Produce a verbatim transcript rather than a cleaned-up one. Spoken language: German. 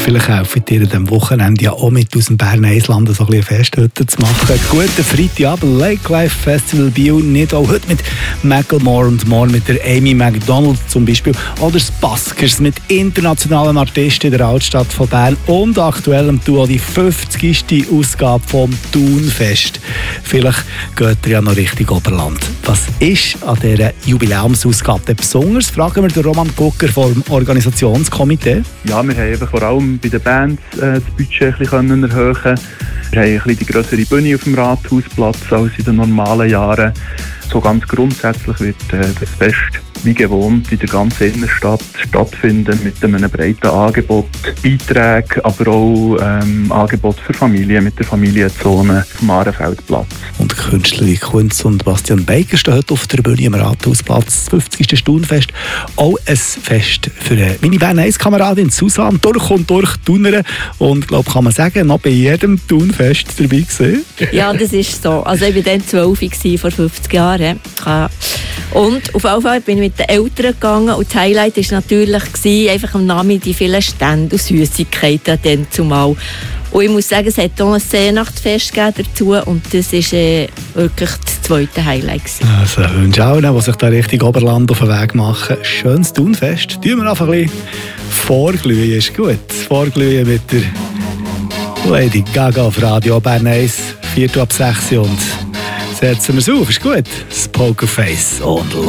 Vielleicht helfen dir an diesem Wochenende ja auch mit aus dem Berner Eisland so ein bisschen Festhütte zu machen. Guten Freitagabend, Lake Life Festival Biel, nicht auch heute mit Macklemore und morgen mit der Amy Macdonald zum Beispiel. Oder das Baskers mit internationalen Artisten in der Altstadt von Bern und aktuell am Duo die fünfzigste Ausgabe vom Thunfest. Vielleicht geht ihr ja noch Richtung Oberland. Was ist an dieser Jubiläumsausgabe besonders? Fragen wir den Roman Gucker vom Organisationskomitee. Ja, wir haben vor allem bei den Bands äh, das Budget ein bisschen erhöhen können. Wir haben ein bisschen die grössere Bühne auf dem Rathausplatz als in den normalen Jahren. So ganz grundsätzlich wird äh, das Fest wie gewohnt in der ganzen Innenstadt stattfinden mit einem breiten Angebot, Beiträgen, aber auch ähm, Angebot für Familien mit der Familienzone vom Ahrenfeldplatz. Und Künstler wie Kunz und Bastian Baker stehen heute auf der Bühne am Rathausplatz. Das fünfzigste Thunfest. Auch ein Fest für meine Berner Eis-Kameradin Susanne, durch und durch Thunerin. Und ich glaube, kann man sagen, noch bei jedem Thunfest dabei gewesen. Ja, das ist so. Also ich war dann zwölf vor fünfzig Jahren. Und auf jeden Fall bin ich mit den Eltern gegangen und das Highlight war natürlich einfach am Namen die vielen Stände und Süßigkeiten dann zumal. Und ich muss sagen, es hat auch ein Seenachtsfest dazu und das war äh, wirklich das zweite Highlight. Also ich wünsche allen, die sich da Richtung Oberland auf den Weg machen, schönes Thunfest. Tun wir einfach ein bisschen vorglühen, ist gut. Vorglühen mit der Lady Gaga auf Radio Bern eins, vier ab sechs und setzen wir es auf, ist gut. Das Pokerface und